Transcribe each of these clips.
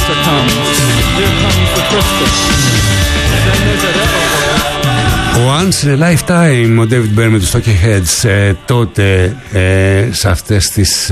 winter comes, here comes the Christmas. Then there's a Once in a lifetime, ο David Byrne με τους Talking Heads τότε σε αυτές τις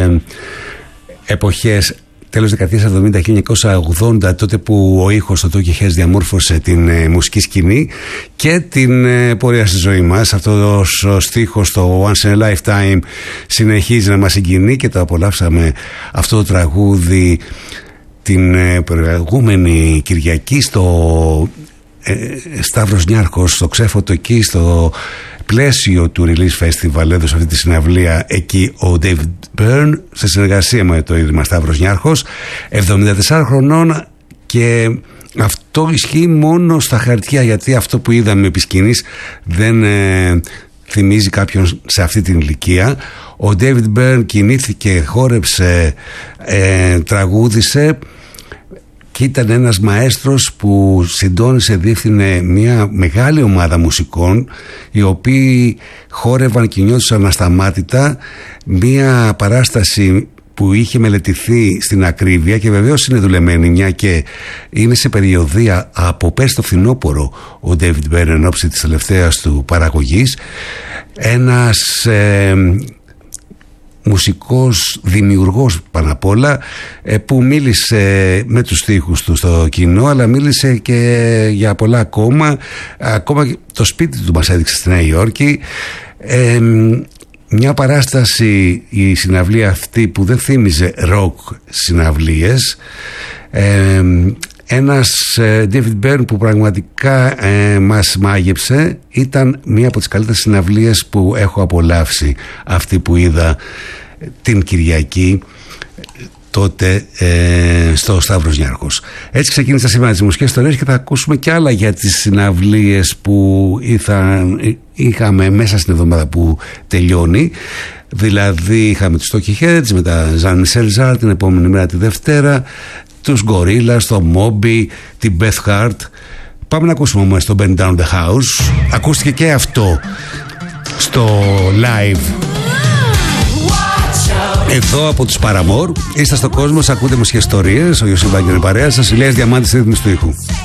εποχές, τέλος δεκαετίας 70-1980, τότε που ο ήχος του Talking Heads διαμόρφωσε την μουσική σκηνή και την πορεία στη ζωή μας. Αυτός ο στίχος, το Once in a Lifetime, συνεχίζει να μας συγκινεί και το απολαύσαμε αυτό το τραγούδι την προηγούμενη Κυριακή στο Σταύρος Νιάρχος, στο Ξέφωτο, εκεί στο πλαίσιο του Release Festival έδωσε αυτή τη συναυλία εκεί ο David Byrne σε συνεργασία με το Ίδρυμα Σταύρος Νιάρχος, 74 χρονών, και αυτό ισχύει μόνο στα χαρτιά, γιατί αυτό που είδαμε επί σκηνής δεν θυμίζει κάποιον σε αυτή την ηλικία. Ο David Byrne κινήθηκε, χόρεψε, τραγούδισε και ήταν ένας μαέστρος που συντόνισε, διεύθυνε μια μεγάλη ομάδα μουσικών, οι οποίοι χόρευαν και νιώθουσαν ασταμάτητα, μια παράσταση που είχε μελετηθεί στην ακρίβεια και βεβαίως είναι δουλεμένη, μια και είναι σε περιοδεία από πέρσι το φθινόπωρο ο David Byrne εν ώψη της τελευταίας του παραγωγής. Ένας μουσικός δημιουργός πάνω απ' όλα, που μίλησε με τους στίχους του στο κοινό, αλλά μίλησε και για πολλά ακόμα το σπίτι του μας έδειξε στη Νέα Υόρκη. Μια παράσταση, η συναυλία αυτή, που δεν θύμιζε ροκ συναυλίες. Ένας David Byrne που πραγματικά μας μάγεψε. Ήταν μία από τις καλύτερες συναυλίες που έχω απολαύσει, αυτή που είδα την Κυριακή τότε στο Σταύρος Νιάρχος. Έτσι ξεκίνησα σήμερα τις μουσικές ιστορίες και θα ακούσουμε κι άλλα για τις συναυλίες που είχαμε μέσα στην εβδομάδα που τελειώνει. Δηλαδή είχαμε τους Talking Heads με τα Jean-Michel Jarre την επόμενη μέρα, τη Δευτέρα, τους Gorillaz, το Moby, την Beth Hart. Πάμε να ακούσουμε όμως το Burn Down the House. Ακούστηκε και αυτό στο live εδώ από τους Paramore. Είστε στο Κόσμος, ακούτε μουσικές ιστορίες. Ο Ιωσήφ Βάγγελος παρέα σας, Ηλίας Διαμάντης στη ρύθμιση του ήχου.